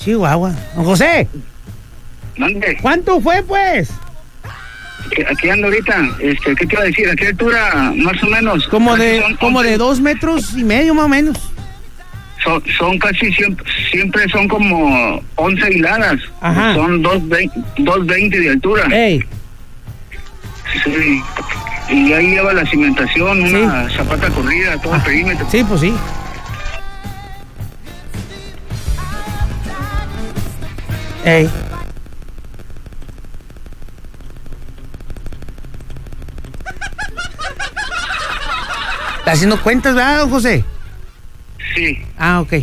Chihuahua. Don José. ¿Mande? ¿Cuánto fue, pues? Aquí ando ahorita. ¿Qué te iba a decir? ¿A qué altura, más o menos? Como de 2 metros y medio, más o menos. Son casi siempre son como 11 hiladas. Ajá. Son 2.20 de altura. Ey. Sí. Y ahí lleva la cimentación, una zapata corrida, todo el perímetro. Sí, pues sí. Ey. ¿Está haciendo cuentas, verdad, don José? Sí. Ah, ok.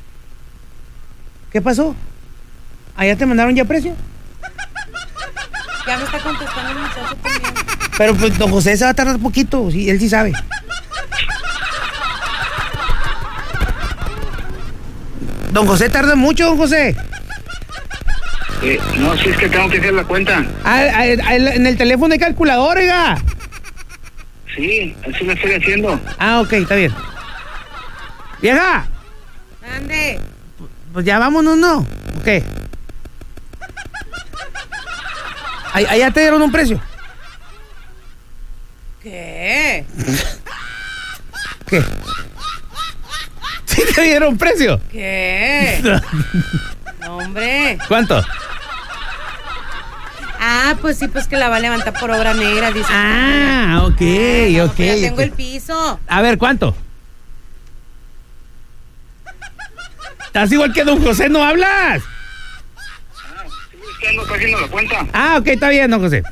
¿Qué pasó? ¿Allá te mandaron ya precio? Ya me está contestando el muchacho también. Pero pues don José se va a tardar poquito, sí, él sí sabe. Don José tarda mucho, don José. No, si es que tengo que hacer la cuenta. En el teléfono hay calculador, oiga. Sí, así lo estoy haciendo. Ah, ok, está bien. Vieja. Ande. Pues ya vámonos, ¿no? ¿O qué? Allá te dieron un precio. ¿Qué? ¿Qué? ¿Sí te dieron precio? ¿Qué? No, hombre. ¿Cuánto? Ah, pues sí, pues que la va a levantar por obra negra, dice. Ah, ok. Ya tengo el piso. A ver, ¿cuánto? Estás igual que don José, ¿no hablas? Usted no está haciendo la cuenta. Ah, ok, está bien, don José.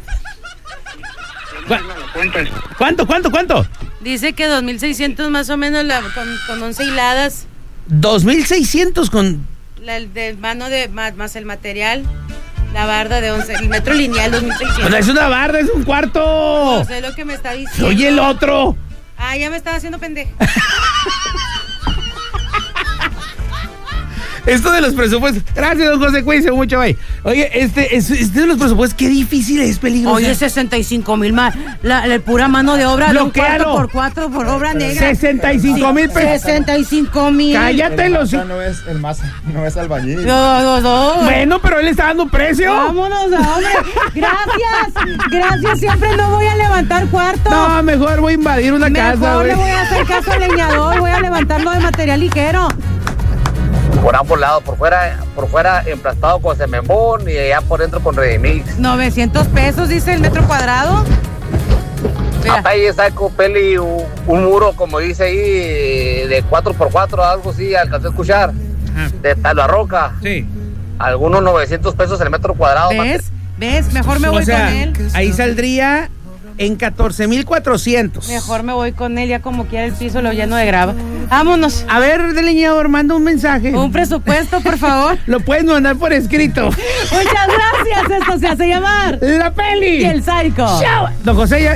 ¿Cuánto? Dice que 2,600 más o menos con 11 hiladas. 2,600 con... El de mano de más el material. La barda de 11, el metro lineal 2,600. No es una barda, es un cuarto. No sé lo que me está diciendo. Oye, el otro. Ah, ya me estaba haciendo pendeja. Esto de los presupuestos. Gracias, don José, cuídense mucho, güey. Oye, este de los presupuestos, qué difícil es, peligroso. Oye, 65,000 más. La pura mano de obra. Bloquealo. 4x4 por obra negra. 65,000 pesos. 65,000. Cállate los. No es albañil. No. Bueno, pero él está dando un precio. Vámonos, hombre. Gracias. Siempre no voy a levantar cuarto. No, mejor voy a invadir una casa, Mejor güey. le voy a hacer caso al leñador. Voy a levantarlo de material ligero. Por ambos lados, por fuera emplastado con Cemembón y allá por dentro con Redimix. 900 pesos, dice el metro cuadrado. Mira. Ahí saco Peli un muro, como dice ahí, de 4x4, algo así, alcancé a escuchar. Ajá. De Talarroca. Sí. Algunos 900 pesos el metro cuadrado. ¿Ves? Mejor me voy con él. Ahí saldría en 14,400. Mejor me voy con él, ya como quiera el piso lo lleno de grava. Vámonos. A ver, delineador, manda un mensaje. Un presupuesto, por favor. Lo puedes mandar por escrito. Muchas gracias. Esto se hace llamar La Peli. y el Psycho. Chao. Don José ya